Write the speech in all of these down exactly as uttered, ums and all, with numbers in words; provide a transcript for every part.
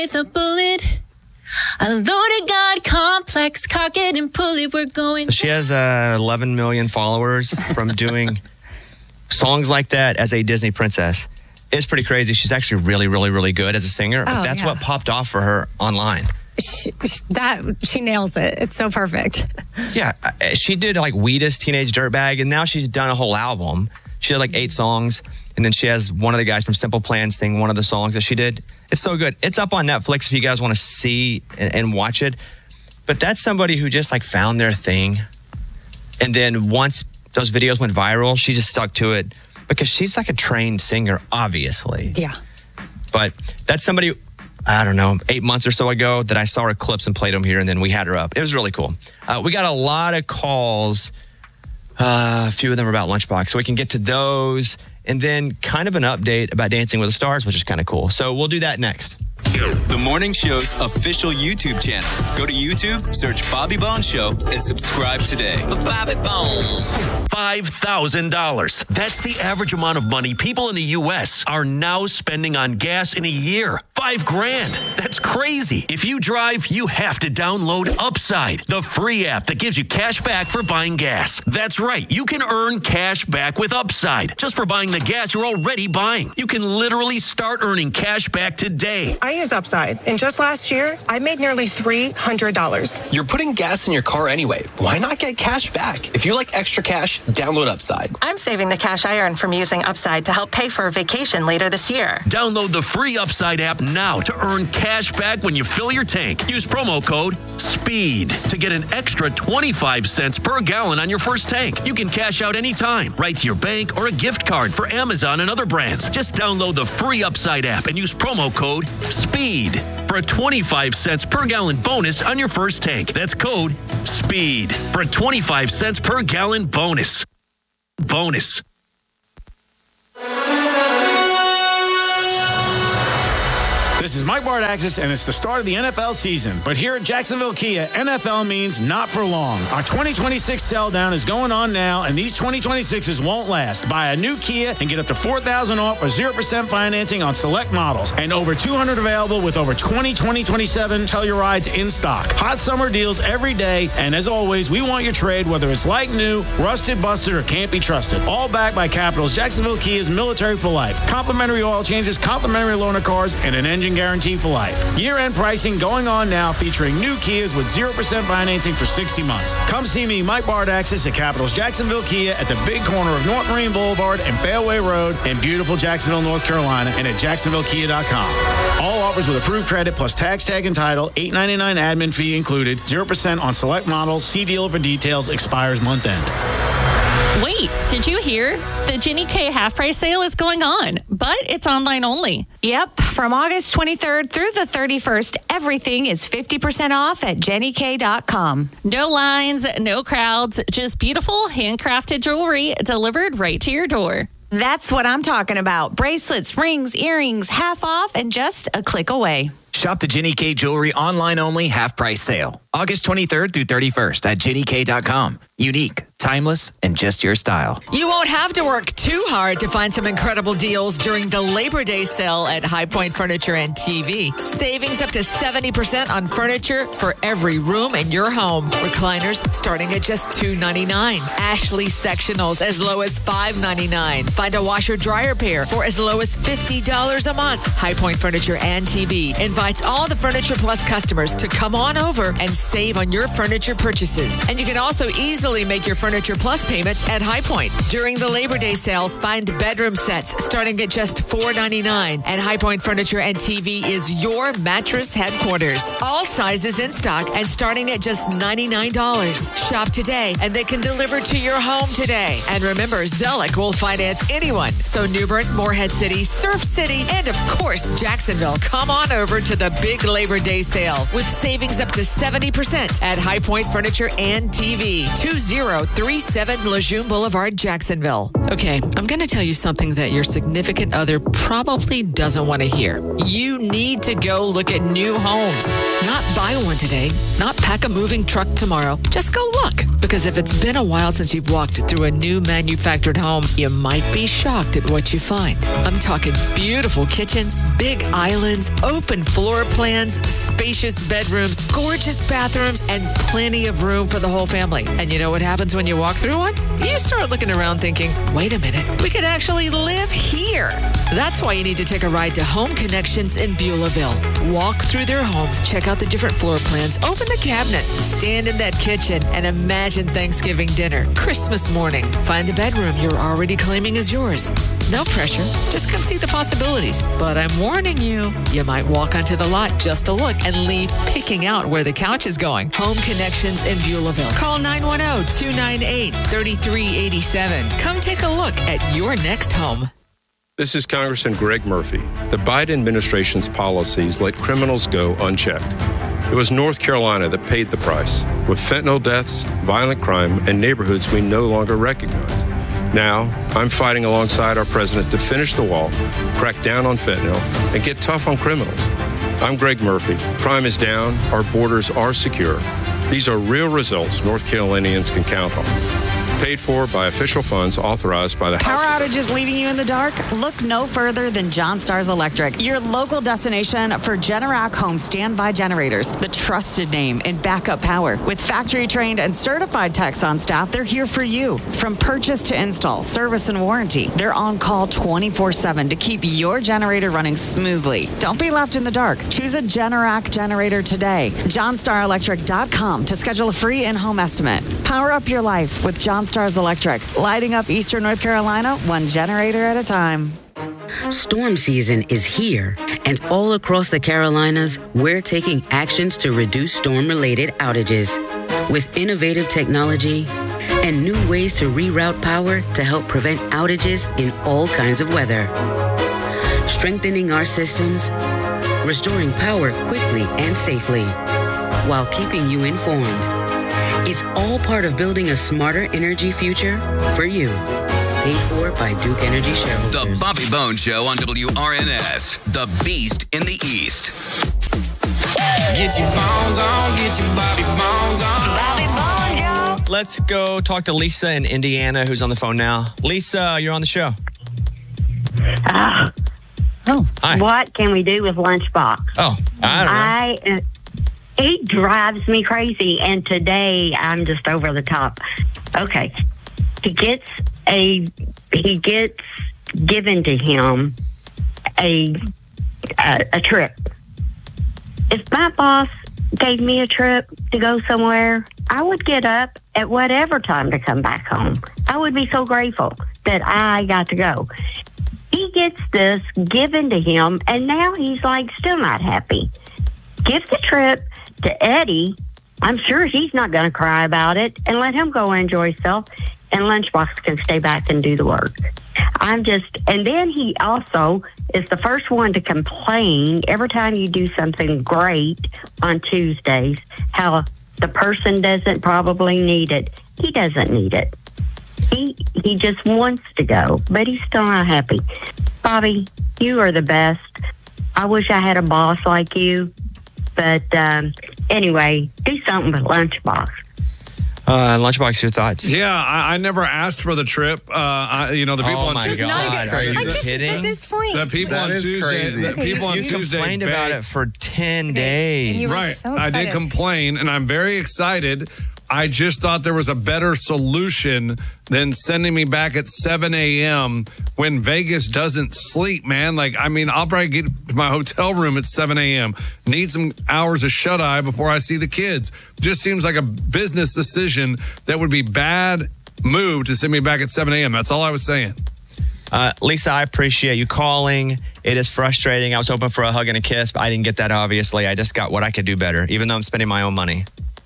with a bullet. A loaded God complex, cock it and pull it, we're going. So she has uh, eleven million followers from doing songs like that as a Disney princess. It's pretty crazy. She's actually really, really, really good as a singer, but oh, that's yeah. what popped off for her online. She, that she nails it. It's so perfect. Yeah, she did like Weedest Teenage Dirtbag, and now she's done a whole album. She had like eight songs, and then she has one of the guys from Simple Plan sing one of the songs that she did. It's so good. It's up on Netflix if you guys want to see and, and watch it. But that's somebody who just like found their thing, and then once those videos went viral, she just stuck to it because she's like a trained singer, obviously. Yeah. But that's somebody, I don't know, eight months or so ago that I saw her clips and played them here, and then we had her up. It was really cool. Uh, we got a lot of calls. Uh, a few of them are about Lunchbox, so we can get to those, and then kind of an update about Dancing with the Stars, which is kind of cool. So we'll do that next. The morning show's official YouTube channel. Go to YouTube, search Bobby Bones Show, and subscribe today. Bobby Bones. five thousand dollars. That's the average amount of money people in the U S are now spending on gas in a year. Five grand. That's crazy. If you drive, you have to download Upside, the free app that gives you cash back for buying gas. That's right. You can earn cash back with Upside just for buying the gas you're already buying. You can literally start earning cash back today. I use Upside, and just last year, I made nearly three hundred dollars. You're putting gas in your car anyway. Why not get cash back? If you like extra cash, download Upside. I'm saving the cash I earn from using Upside to help pay for a vacation later this year. Download the free Upside app now to earn cash back when you fill your tank. Use promo code SPEED to get an extra twenty-five cents per gallon on your first tank. You can cash out anytime, right to your bank or a gift card for Amazon and other brands. Just download the free Upside app and use promo code SPEED for a twenty-five cents per gallon bonus on your first tank. That's code SPEED for a twenty-five cents per gallon bonus. Bonus. This is Mike Bardaxis, and it's the start of the N F L season. But here at Jacksonville Kia, N F L means not for long. Our twenty twenty-six sell down is going on now, and these twenty twenty-sixes won't last. Buy a new Kia and get up to four thousand dollars off or zero percent financing on select models. And over two hundred available with over twenty twenty twenty-seven Tellurides in stock. Hot summer deals every day, and as always, we want your trade, whether it's like new, rusted, busted, or can't be trusted. All backed by Capital's Jacksonville Kia's Military for Life. Complimentary oil changes, complimentary loaner cars, and an engine guarantee for life. Year-end pricing going on now, featuring new Kias with zero percent financing for sixty months. Come see me, Mike Bardaxis, at Capital's Jacksonville Kia at the big corner of North Marine Boulevard and Fairway Road in beautiful Jacksonville, North Carolina, and at jacksonville kia dot com. All offers with approved credit plus tax tag and title, eight ninety-nine admin fee included, zero percent on select models. See dealer for details. Expires month end. Wait, did you hear? The Jenny K half price sale is going on, but it's online only. Yep. From August twenty-third through the thirty-first, everything is fifty percent off at jenny k dot com. No lines, no crowds, just beautiful handcrafted jewelry delivered right to your door. That's what I'm talking about. Bracelets, rings, earrings, half off, and just a click away. Shop the Jenny K Jewelry online only half price sale. August twenty-third through thirty-first at jenny k dot com. Unique, timeless, and just your style. You won't have to work too hard to find some incredible deals during the Labor Day sale at High Point Furniture and T V. Savings up to seventy percent on furniture for every room in your home. Recliners starting at just two ninety-nine. Ashley sectionals as low as five ninety-nine. Find a washer dryer pair for as low as fifty dollars a month. High Point Furniture and T V invites all the Furniture Plus customers to come on over and save on your furniture purchases. And you can also easily make your Furniture Plus payments at High Point. During the Labor Day sale, find bedroom sets starting at just four ninety-nine. And High Point Furniture and T V is your mattress headquarters. All sizes in stock and starting at just ninety-nine dollars. Shop today and they can deliver to your home today. And remember, Zellick will finance anyone. So New Bern, Morehead City, Surf City, and of course, Jacksonville. Come on over to the big Labor Day sale with savings up to seventy percent at High Point Furniture and T V. two zero three seven Lejeune Boulevard, Jacksonville. Okay, I'm going to tell you something that your significant other probably doesn't want to hear. You need to go look at new homes. Not buy one today, not pack a moving truck tomorrow. Just go look. look. Because if it's been a while since you've walked through a new manufactured home, you might be shocked at what you find. I'm talking beautiful kitchens, big islands, open floor plans, spacious bedrooms, gorgeous bathrooms, and plenty of room for the whole family. And you know what happens when you walk through one? You start looking around thinking, wait a minute, we could actually live here. That's why you need to take a ride to Home Connections in Beulahville. Walk through their homes, check out the different floor plans, open the cabinets, stand in that kitchen, and imagine Thanksgiving dinner, Christmas morning. Find the bedroom you're already claiming is yours. No pressure. Just come see the possibilities. But I'm warning you, you might walk onto the lot just to look and leave picking out where the couch is going. Home Connections in Beulahville. Call nine one zero, two nine eight, three three eight seven. Come take a look at your next home. This is Congressman Greg Murphy. The Biden administration's policies let criminals go unchecked. It was North Carolina that paid the price, with fentanyl deaths, violent crime, and neighborhoods we no longer recognize. Now, I'm fighting alongside our president to finish the wall, crack down on fentanyl, and get tough on criminals. I'm Greg Murphy. Crime is down. Our borders are secure. These are real results North Carolinians can count on. Paid for by official funds authorized by the Power House. outages leaving you in the dark? Look no further than John Stars Electric, your local destination for Generac home standby generators, the trusted name in backup power. With factory-trained and certified techs on staff, they're here for you. From purchase to install, service and warranty, they're on call twenty-four seven to keep your generator running smoothly. Don't be left in the dark. Choose a Generac generator today. john star electric dot com to schedule a free in-home estimate. Power up your life with John Stars Electric, lighting up Eastern North Carolina one generator at a time. Storm season is here, and all across the Carolinas, we're taking actions to reduce storm-related outages. With innovative technology and new ways to reroute power to help prevent outages in all kinds of weather. Strengthening our systems, restoring power quickly and safely, while keeping you informed. It's all part of building a smarter energy future for you. Paid for by Duke Energy shareholders. The Bobby Bones Show on W R N S, the Beast in the East. Get your bones on, get your Bobby Bones on. Bobby Bones, y'all. Let's go talk to Lisa in Indiana, who's on the phone now. Lisa, you're on the show. Uh, oh, hi. What can we do with Lunchbox? Oh, I don't know. I, uh, It drives me crazy, and today I'm just over the top. Okay, he gets a he gets given to him a a, a trip. If my boss gave me a trip to go somewhere, I would get up at whatever time to come back home. I would be so grateful that I got to go. He gets this given to him, and now he's like still not happy. Give the trip to Eddie. I'm sure he's not going to cry about it, and let him go enjoy himself, and Lunchbox can stay back and do the work. I'm just, and then he also is the first one to complain every time you do something great on Tuesdays, how the person doesn't probably need it. He doesn't need it. He, he just wants to go, but he's still not happy. Bobby, you are the best. I wish I had a boss like you. But um, anyway, do something with Lunchbox. Uh, Lunchbox, your thoughts? Yeah, I, I never asked for the trip. Uh, I, you know, the people Oh on my Tuesday. God, are you I just, kidding? at this point. The people That on is Tuesday. crazy. The people on You Tuesday complained about begged- it for ten days. you were Right. so I did excited. complain, and I'm very excited. I just thought there was a better solution than sending me back at seven a.m. when Vegas doesn't sleep, man. Like, I mean, I'll probably get to my hotel room at seven a.m., need some hours of shut-eye before I see the kids. Just seems like a business decision that would be bad move to send me back at seven a.m. That's all I was saying. Uh, Lisa, I appreciate you calling. It is frustrating. I was hoping for a hug and a kiss, but I didn't get that, obviously. I just got what I could do better, even though I'm spending my own money.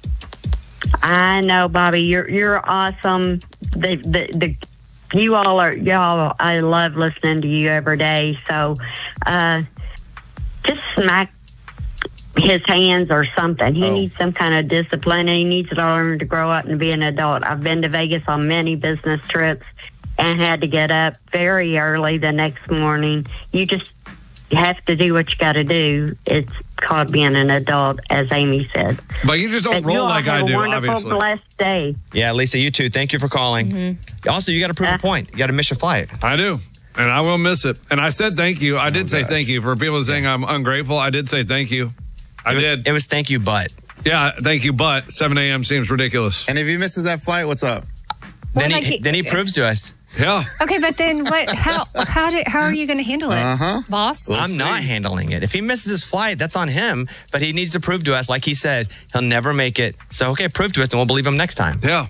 I know, Bobby. You're you're awesome. The the the you all are y'all. I love listening to you every day. So, uh, just smack his hands or something. He Oh. needs some kind of discipline, and he needs to learn to grow up and be an adult. I've been to Vegas on many business trips and had to get up very early the next morning. You just have to do what you got to do. It's called being an adult, as Amy said. But you just don't But roll you all like have I a do, wonderful, obviously. blessed day. Yeah, Lisa, you too. Thank you for calling. Mm-hmm. Also, you got to prove a point. You got to miss your flight. I do. And I will miss it. And I said thank you. I did Oh, say gosh. thank you. For people saying I'm ungrateful, I did say thank you. I It was- did. It was thank you, but. Yeah, thank you, but seven a.m. seems ridiculous. And if he misses that flight, what's up? Then like he, he- then he proves to us. Yeah. Okay, but then what? How how did how are you going to handle it, Uh-huh. boss? I'm not handling it. If he misses his flight, that's on him. But he needs to prove to us, like he said, he'll never make it. So, okay, prove to us, and we'll believe him next time. Yeah.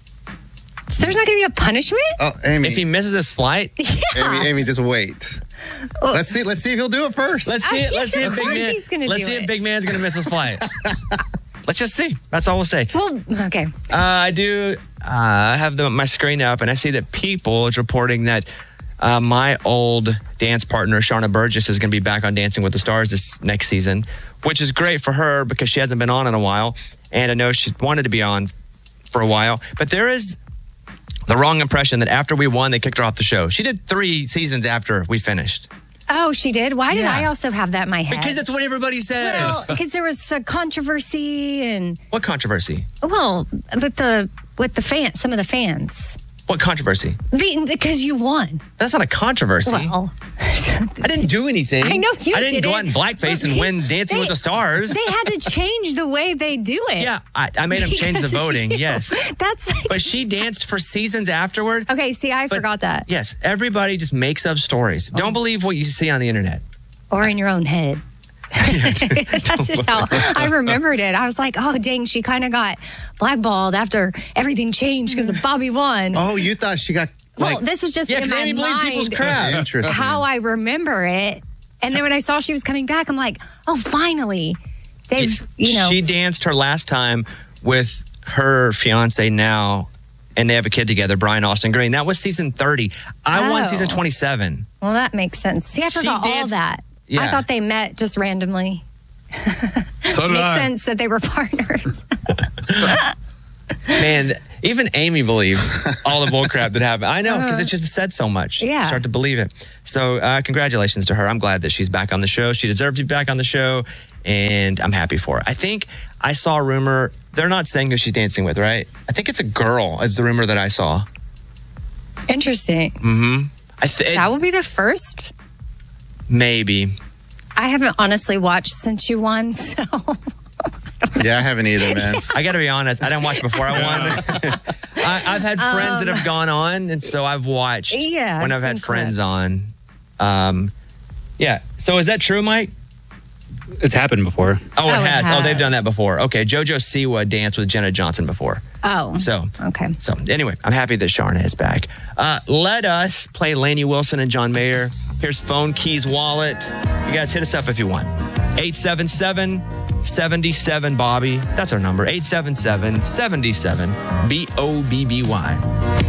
So there's not going to be a punishment? Oh, Amy. If he misses his flight, Amy, Amy, just wait. Let's see. Let's see if he'll do it first. let's see it. Let's see Of if big course man. he's gonna Let's do see it. if big man's gonna miss his flight. Let's just see. That's all we'll say. Well, okay. Uh, I do uh, have the, my screen up, and I see that People is reporting that uh, my old dance partner, Sharna Burgess, is going to be back on Dancing with the Stars this next season, which is great for her because she hasn't been on in a while, and I know she wanted to be on for a while. But there is the wrong impression that after we won, they kicked her off the show. She did three seasons after we finished. Oh, she did? Why did Yeah. I also have that in my head? Because that's what everybody says. Well, because there was a controversy and What controversy? well, with the with the fans, some of the fans, What controversy? The- because you won. That's not a controversy. Well, I didn't do anything. I know you I didn't didn't. go out in blackface and win Dancing They- with the Stars. They had to change the way they do it. Yeah, I, I made them change the Because voting. you. Yes, That's like, but she danced for seasons afterward. okay. See, I But- forgot that. Yes, everybody just makes up stories. Oh. Don't believe what you see on the internet. Or in your own head. That's just how I remembered it. I was like, oh, dang, she kind of got blackballed after everything changed because of Bobby won. Oh, you thought she got like Well, this is just Yeah, in 'cause my Amy believes people's mind crap. Interesting. how I remember it. And then when I saw she was coming back, I'm like, oh, finally. They've, you know. She danced her last time with her fiance now, and they have a kid together, Brian Austin Green. That was season thirty. I won Oh. season twenty-seven. Well, that makes sense. See, I She forgot all danced- that. I Yeah. thought they met just randomly. So did Makes I. sense that they were partners. Man, even Amy believes all the bull crap that happened. I know, because it's just said so much. Yeah. You start to believe it. So uh, congratulations to her. I'm glad that she's back on the show. She deserves to be back on the show, and I'm happy for her. I think I saw a rumor. They're not saying who she's dancing with, right? I think it's a girl, is the rumor that I saw. Interesting. Mm-hmm. I th- That will be the first. Maybe. I haven't honestly watched since you won, so. Yeah, I haven't either, man. I got to be honest. I didn't watch before I won. I, I've had friends that have gone on, and so I've watched Um, Yeah, when I've I've had seen friends clips. on. Um, yeah. So is that true, Mike? It's happened before. Oh, it Oh, it has. Oh, they've done has. that before. Okay. JoJo Siwa danced with Jenna Johnson before. Oh. So, Okay. so anyway, I'm happy that Sharna is back. Uh, let us play Lainey Wilson and John Mayer. Here's Phone Keys Wallet. You guys hit us up if you want. eight seven seven, seven seven, Bobby. That's our number. eight seven seven, seven seven, B O B B Y.